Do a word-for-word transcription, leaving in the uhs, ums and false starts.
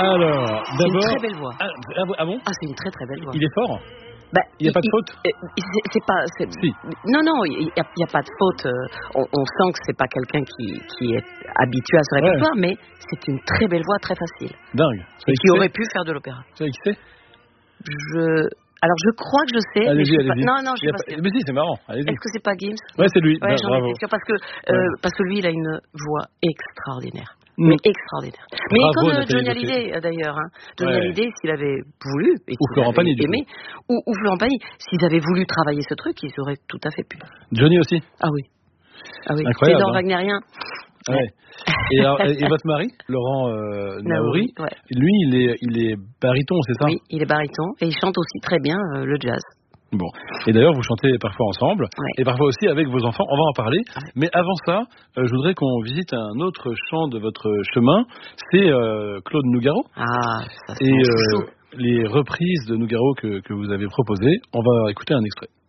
Alors, C'est d'abord... une très belle voix. Ah, ah bon? Ah, c'est une très très belle voix. Il est fort? Bah, il n'y a pas de faute? C'est, c'est pas... C'est, si. Non, non, il n'y a, a pas de faute. On, on sent que c'est pas quelqu'un qui, qui est habitué à ce répertoire, ouais. Mais c'est une très belle voix, très facile. Dingue. Et qui aurait pu faire de l'opéra. Vous savez qui c'est? Je... Alors, je crois que je sais. Allez-y, mais je allez-y. Pas... Non, non, je sais pas. pas... Mais si, c'est marrant. Allez-y. Est-ce que c'est pas Gims? Ouais, c'est lui. Ouais, ben, j'en bravo. étais sûre parce que, euh, ouais. parce que lui, il a une voix extraordinaire. Mm. Mais extraordinaire. Mais bravo, comme Nathalie Johnny Hallyday, d'ailleurs. Hein. Johnny ouais. Hallyday, s'il avait voulu. Et ou Florent Pagny, du aimé, coup. Ou, ou Florent Pagny. S'ils avaient voulu travailler ce truc, ils auraient tout à fait pu. Johnny aussi? Ah oui. Ah oui. Incroyable. C'est dans hein. Wagnerien. Ouais. ouais. Et, alors, et votre mari, Laurent euh, Naouri, ouais. lui, il est, il est baryton, c'est ça? Oui, il est baryton et il chante aussi très bien euh, le jazz. Bon. Et d'ailleurs, vous chantez parfois ensemble, ouais. et parfois aussi avec vos enfants. On va en parler. Ouais. Mais avant ça, euh, je voudrais qu'on visite un autre chant de votre chemin. C'est euh, Claude Nougaro. Ah, ça c'est et euh, les reprises de Nougaro que, que vous avez proposées. On va écouter un extrait.